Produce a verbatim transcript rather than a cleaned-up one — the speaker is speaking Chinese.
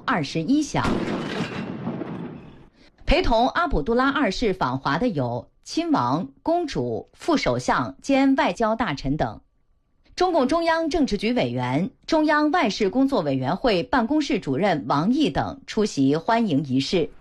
二十一项。陪同阿卜杜拉二世访华的有亲王、公主、副首相兼外交大臣等。中共中央政治局委员、中央外事工作委员会办公室主任王毅等出席欢迎仪式。